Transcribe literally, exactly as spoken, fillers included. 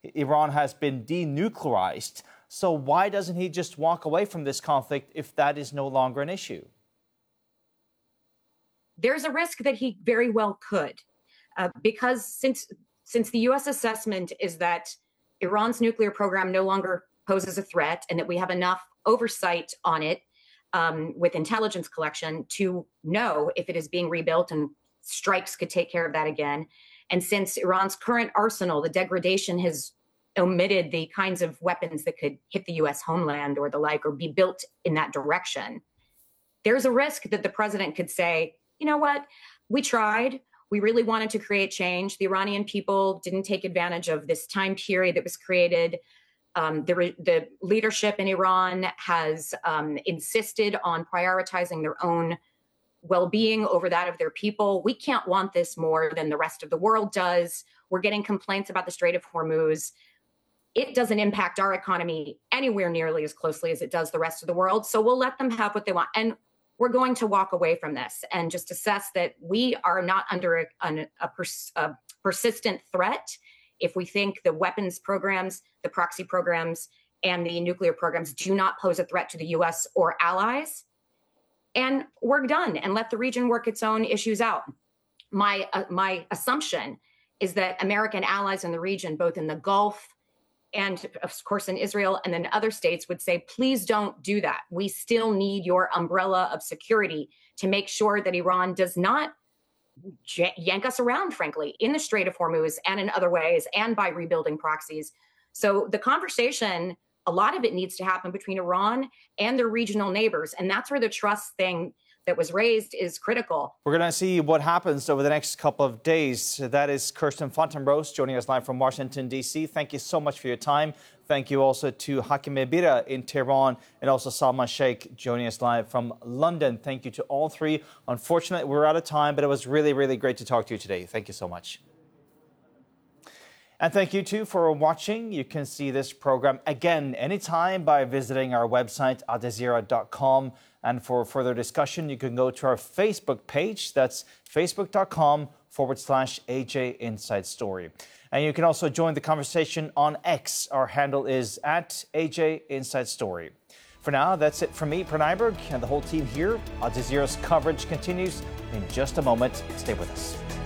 Iran has been denuclearized. So why doesn't he just walk away from this conflict if that is no longer an issue? There's a risk that he very well could, uh, because since since the U S assessment is that Iran's nuclear program no longer poses a threat and that we have enough oversight on it um, with intelligence collection to know if it is being rebuilt, and strikes could take care of that again. And since Iran's current arsenal, the degradation has omitted the kinds of weapons that could hit the U S homeland or the like, or be built in that direction, there's a risk that the president could say, you know what, we tried. We really wanted to create change. The Iranian people didn't take advantage of this time period that was created. Um, the, re- the leadership in Iran has um, insisted on prioritizing their own well-being over that of their people. We can't want this more than the rest of the world does. We're getting complaints about the Strait of Hormuz. It doesn't impact our economy anywhere nearly as closely as it does the rest of the world. So we'll let them have what they want. And we're going to walk away from this and just assess that we are not under a, a, a, pers- a persistent threat if we think the weapons programs, the proxy programs, and the nuclear programs do not pose a threat to the U S or allies. And we're done and let the region work its own issues out. My, uh, my assumption is that American allies in the region, both in the Gulf and of course in Israel and then other states, would say, please don't do that. We still need your umbrella of security to make sure that Iran does not j- yank us around, frankly, in the Strait of Hormuz and in other ways, and by rebuilding proxies. So the conversation, a lot of it needs to happen between Iran and their regional neighbors. And that's where the trust thing that was raised is critical. We're going to see what happens over the next couple of days. That is Kirsten Fontenbros joining us live from Washington, D C. Thank you so much for your time. Thank you also to Hakim Ebira in Tehran and also Salman Sheikh joining us live from London. Thank you to all three. Unfortunately, we're out of time, but it was really, really great to talk to you today. Thank you so much. And thank you, too, for watching. You can see this program again anytime by visiting our website, al jazeera dot com. And for further discussion, you can go to our Facebook page. That's facebook.com forward slash AJ Inside Story. And you can also join the conversation on X. Our handle is at A J Inside Story. For now, that's it from me, Pranay Berg, and the whole team here. Al Jazeera's coverage continues in just a moment. Stay with us.